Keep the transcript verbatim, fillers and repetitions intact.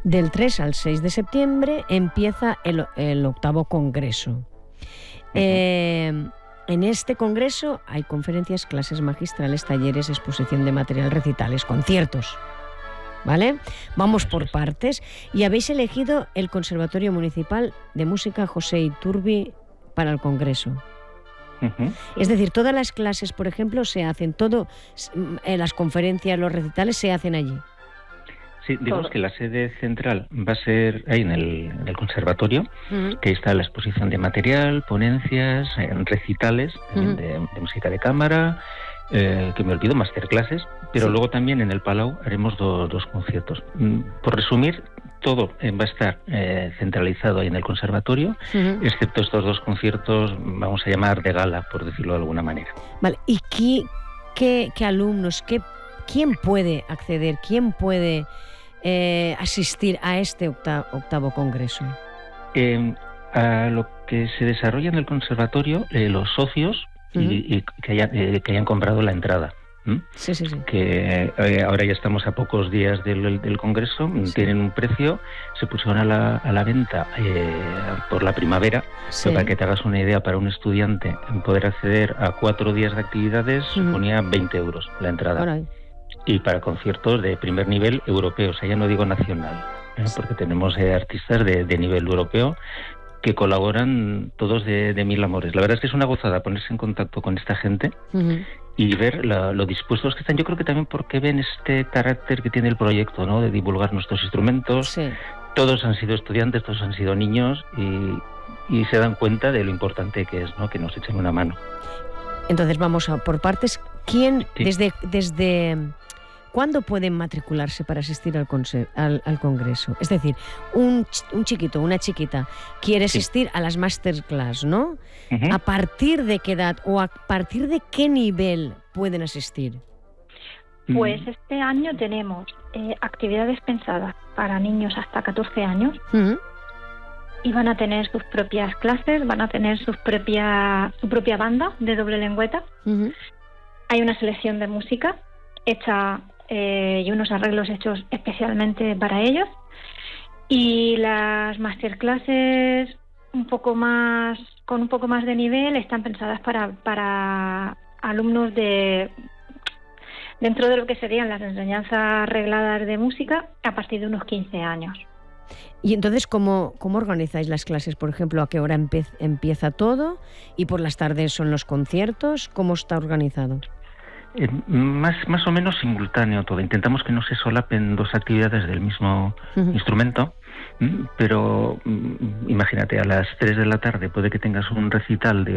Del tres al seis de septiembre empieza el, el octavo congreso. Uh-huh. Eh, en este congreso hay conferencias, clases magistrales, talleres, exposición de material, recitales, conciertos. ¿Vale? Vamos por partes. Y habéis elegido el Conservatorio Municipal de Música José Iturbi para el congreso. Uh-huh. Es decir, todas las clases, por ejemplo, se hacen, todo, eh, las conferencias, los recitales se hacen allí. Sí, digamos que la sede central va a ser ahí en el, en el conservatorio, uh-huh. que está la exposición de material, ponencias, eh, recitales uh-huh. de, de música de cámara, eh, que me olvido, masterclasses, pero sí. Luego también en el Palau haremos do, dos conciertos. Por resumir, todo va a estar eh, centralizado ahí en el conservatorio, uh-huh. excepto estos dos conciertos, vamos a llamar de gala, por decirlo de alguna manera. Vale, ¿y qué, qué, qué alumnos, qué, quién puede acceder, quién puede eh, asistir a este octavo, octavo congreso? Eh, a lo que se desarrolla en el conservatorio, eh, los socios uh-huh. y, y que, haya, eh, que hayan comprado la entrada. ¿Mm? Sí, sí, sí. Que eh, ahora ya estamos a pocos días del, del congreso, sí. Tienen un precio, se pusieron a la, a la venta eh, por la primavera, sí. Para que te hagas una idea, para un estudiante poder acceder a cuatro días de actividades uh-huh. suponía veinte euros la entrada. Caray. Y para conciertos de primer nivel europeo, o sea, ya no digo nacional, ¿eh? Porque tenemos eh, artistas de, de nivel europeo que colaboran todos de, de mil amores. La verdad es que es una gozada ponerse en contacto con esta gente uh-huh. y ver la, lo dispuestos que están. Yo creo que también porque ven este carácter que tiene el proyecto, ¿no? De divulgar nuestros instrumentos. Sí. Todos han sido estudiantes, todos han sido niños y, y se dan cuenta de lo importante que es, ¿no? Que nos echen una mano. Entonces vamos a por partes. ¿Quién, sí. desde, desde cuándo pueden matricularse para asistir al, conser, al, al congreso? Es decir, un, un chiquito, una chiquita quiere asistir sí. a las masterclass, ¿no? Uh-huh. ¿A partir de qué edad o a partir de qué nivel pueden asistir? Pues este año tenemos eh, actividades pensadas para niños hasta catorce años. Uh-huh. Y van a tener sus propias clases, van a tener sus propia, su propia banda de doble lengüeta. Uh-huh. Hay una selección de música hecha eh, y unos arreglos hechos especialmente para ellos. Y las masterclasses un poco más, con un poco más de nivel están pensadas para, para alumnos de dentro de lo que serían las enseñanzas regladas de música a partir de unos quince años. Y entonces, ¿cómo, cómo organizáis las clases? Por ejemplo, ¿a qué hora empe- empieza todo? ¿Y por las tardes son los conciertos? ¿Cómo está organizado? Eh, más, más o menos simultáneo todo. Intentamos que no se solapen dos actividades del mismo uh-huh. instrumento, pero imagínate, a las tres de la tarde puede que tengas un recital de